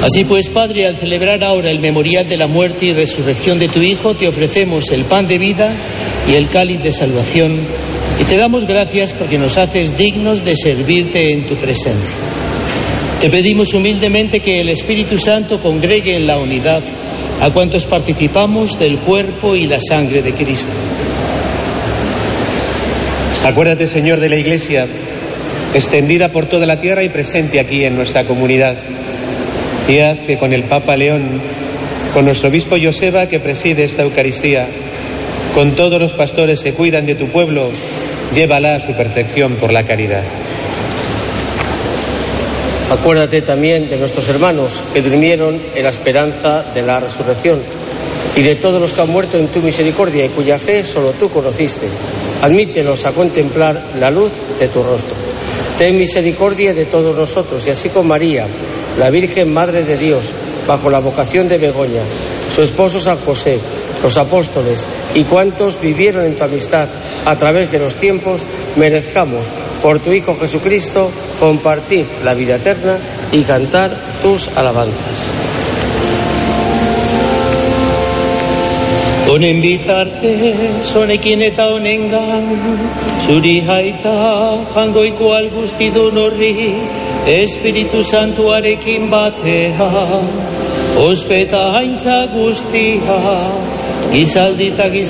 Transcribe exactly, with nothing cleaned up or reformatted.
Así pues, Padre, al celebrar ahora el memorial de la muerte y resurrección de tu Hijo, te ofrecemos el pan de vida y el cáliz de salvación, y te damos gracias porque nos haces dignos de servirte en tu presencia. Te pedimos humildemente que el Espíritu Santo congregue en la unidad a cuantos participamos del cuerpo y la sangre de Cristo. Acuérdate, Señor, de la Iglesia, extendida por toda la tierra y presente aquí en nuestra comunidad. Y haz que con el Papa León, con nuestro obispo Joseba, que preside esta Eucaristía, con todos los pastores que cuidan de tu pueblo, llévala a su perfección por la caridad. Acuérdate también de nuestros hermanos que durmieron en la esperanza de la resurrección y de todos los que han muerto en tu misericordia y cuya fe solo tú conociste. Admítelos a contemplar la luz de tu rostro. Ten misericordia de todos nosotros y así con María, la Virgen Madre de Dios, bajo la vocación de Begoña, su esposo San José, los apóstoles y cuantos vivieron en tu amistad a través de los tiempos, merezcamos, por tu Hijo Jesucristo, compartir la vida eterna y cantar tus alabanzas. Honen bitarte, zonekin eta honengan, zuri jaita, jangoiko algustidun horri, Espiritu Santuarekin batea, ospeta haintza guztia, gizaldi eta